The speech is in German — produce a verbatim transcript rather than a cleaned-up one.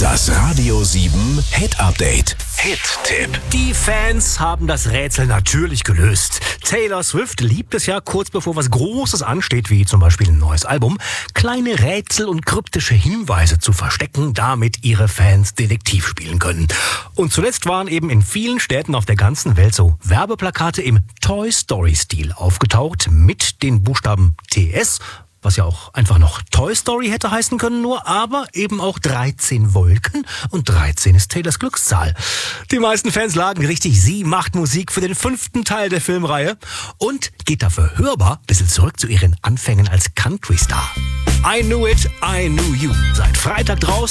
Das Radio sieben Hit Update. Hit-Tipp. Die Fans haben das Rätsel natürlich gelöst. Taylor Swift liebt es ja, kurz bevor was Großes ansteht, wie zum Beispiel ein neues Album, kleine Rätsel und kryptische Hinweise zu verstecken, damit ihre Fans Detektiv spielen können. Und zuletzt waren eben in vielen Städten auf der ganzen Welt so Werbeplakate im Toy Story-Stil aufgetaucht mit den Buchstaben T S, was ja auch einfach noch Toy Story hätte heißen können, nur aber eben auch dreizehn Wolken und dreizehn ist Taylors Glückszahl. Die meisten Fans lagen richtig, sie macht Musik für den fünften Teil der Filmreihe und geht dafür hörbar ein bisschen zurück zu ihren Anfängen als Country-Star. I Knew It, I Knew You. Seit Freitag draußen.